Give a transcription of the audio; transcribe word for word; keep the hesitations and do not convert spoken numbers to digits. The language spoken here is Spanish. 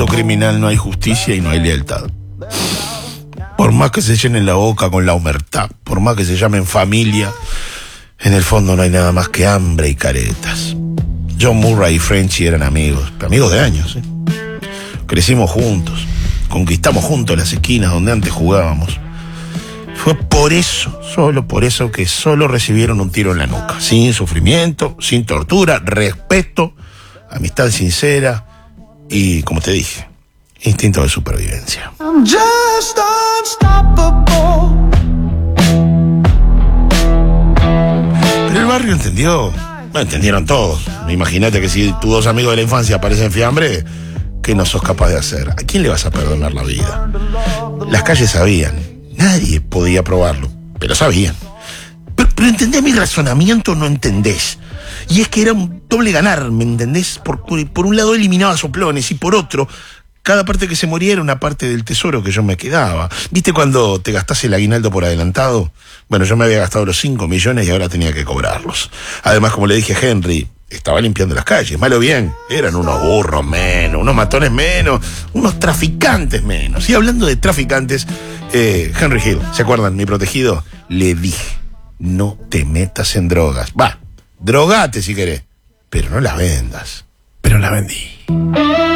mundo criminal no hay justicia y no hay lealtad. Por más que se llenen la boca con la omertá, por más que se llamen familia, en el fondo no hay nada más que hambre y caretas. John Murray y Frenchy eran amigos, amigos de años, ¿eh? Crecimos juntos, conquistamos juntos las esquinas donde antes jugábamos. Fue por eso, solo por eso, que solo recibieron un tiro en la nuca. Sin sufrimiento, sin tortura, respeto, amistad sincera y, como te dije, instinto de supervivencia. I'm just unstoppable. Pero el barrio entendió. No entendieron todos. Imagínate que si tus dos amigos de la infancia aparecen fiambre, ¿qué no sos capaz de hacer? ¿A quién le vas a perdonar la vida? Las calles sabían. Nadie podía probarlo, pero sabían. Pero, pero ¿entendés mi razonamiento? No entendés. Y es que era un doble ganar, ¿me entendés? Por, por, por un lado eliminaba soplones y por otro, cada parte que se moría era una parte del tesoro que yo me quedaba. ¿Viste cuando te gastás el aguinaldo por adelantado? Bueno, yo me había gastado los cinco millones y ahora tenía que cobrarlos. Además, como le dije a Henry, estaba limpiando las calles, mal o bien. Eran unos burros menos, unos matones menos, unos traficantes menos. Y hablando de traficantes, eh, Henry Hill, ¿se acuerdan? Mi protegido, le dije, no te metas en drogas. Va, drogate si querés, pero no las vendas. Pero la vendí.